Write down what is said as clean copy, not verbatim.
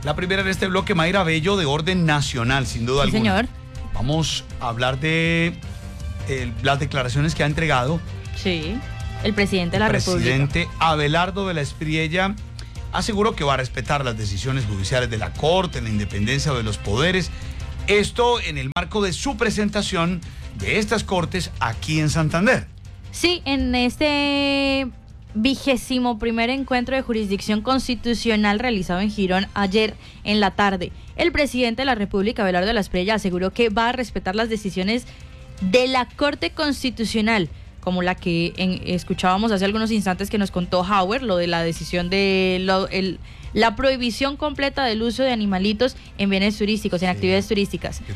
La primera en este bloque, Mayra Bello, de orden nacional, sin duda Sí, alguna. señor. Vamos a hablar de las declaraciones que ha entregado Sí, el presidente de la el República. presidente Abelardo de la Espriella. Aseguró que va a respetar las decisiones judiciales de la Corte, la independencia de los poderes. Esto en el marco de su presentación de estas Cortes aquí en Santander. Sí, en este 21º encuentro de jurisdicción constitucional realizado en Girón ayer en la tarde, el presidente de la República, Abelardo de la Espriella, aseguró que va a respetar las decisiones de la Corte Constitucional, como la que escuchábamos hace algunos instantes que nos contó Howard, lo de la decisión de la prohibición completa del uso de animalitos en bienes turísticos, en actividades turísticas.